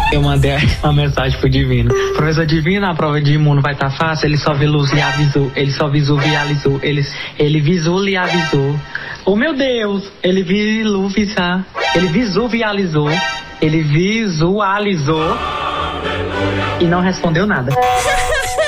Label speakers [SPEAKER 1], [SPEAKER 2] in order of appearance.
[SPEAKER 1] Eu mandei uma mensagem pro Divino. Professor Divino, a prova de imuno vai estar fácil. Ele só visualizou. Ele visualizou. Oh, meu Deus. Ele visualizou. E não respondeu nada.